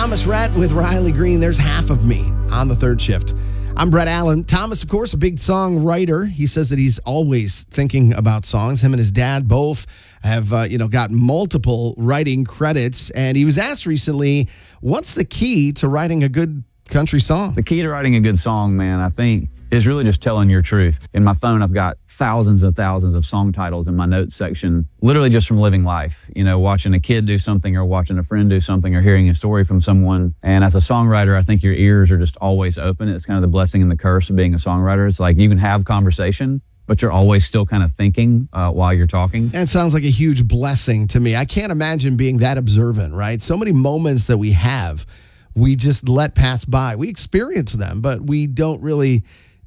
Thomas Rhett with Riley Green. There's Half of Me on the third shift. I'm Brett Allen. Thomas, of course, a big songwriter. He says that he's always thinking about songs. Him and his dad both have, got multiple writing credits. And he was asked recently, what's the key to writing a good country song? The key to writing a good song, man, I think, is really just telling your truth. In my phone, I've got thousands and thousands of song titles in my notes section, literally just from living life, watching a kid do something or watching a friend do something or hearing a story from someone. And as a songwriter, I think your ears are just always open. It's kind of the blessing and the curse of being a songwriter. It's like you can have conversation, but you're always still kind of thinking while you're talking. That sounds like a huge blessing to me. I can't imagine being that observant, right? So many moments that we have, we just let pass by. We experience them, but we don't really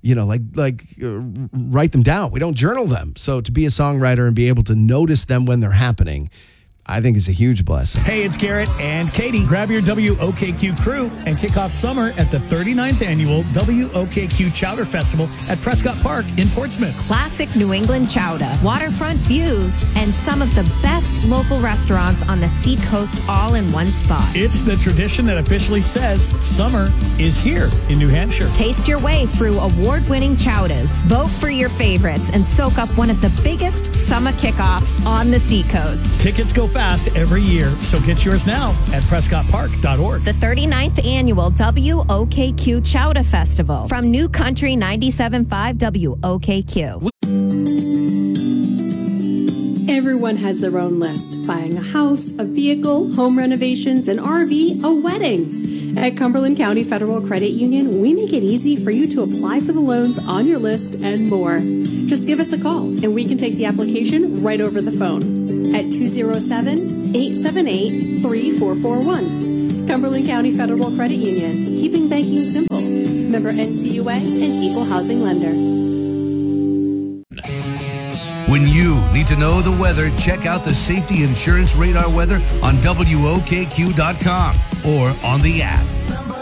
write them down. We don't journal them. So to be a songwriter and be able to notice them when they're happening, I think is a huge blessing. Hey, it's Garrett and Katie. Grab your WOKQ crew and kick off summer at the 39th annual WOKQ Chowder Festival at Prescott Park in Portsmouth. Classic New England chowder, waterfront views, and some of the best local restaurants on the Seacoast all in one spot. It's the tradition that officially says summer is here in New Hampshire. Taste your way through award-winning chowders. Vote for your favorites and soak up one of the biggest summer kickoffs on the Seacoast. Tickets go fast every year, so get yours now at PrescottPark.org. The 39th annual WOKQ Chowder Festival from New Country 97.5 WOKQ. Everyone has their own list. Buying a house, a vehicle, home renovations, an RV, a wedding. At Cumberland County Federal Credit Union, we make it easy for you to apply for the loans on your list and more. Just give us a call and we can take the application right over the phone at 207-878-3441. Cumberland County Federal Credit Union, keeping banking simple. Member NCUA and Equal Housing Lender. When you need to know the weather, check out the Safety Insurance Radar weather on WOKQ.com or on the app.